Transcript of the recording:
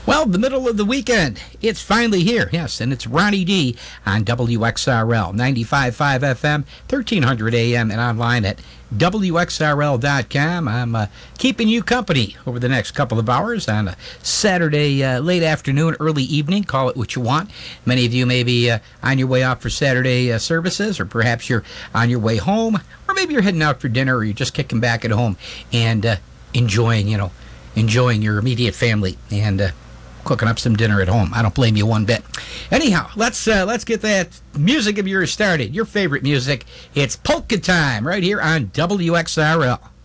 Well, the middle of the weekend, it's finally here. Yes, and it's Ronnie D on WXRL, 95.5 FM, 1300 AM, and online at WXRL.com. I'm keeping you company over the next couple of hours on a Saturday late afternoon, early evening. Call it what you want. Many of you may be on your way out for Saturday services, or perhaps you're on your way home, or maybe you're heading out for dinner, or you're just kicking back at home and enjoying your immediate family and cooking up some dinner at home. I don't blame you one bit. Anyhow, let's get that music of yours started. Your favorite music. It's polka time right here on WXRL.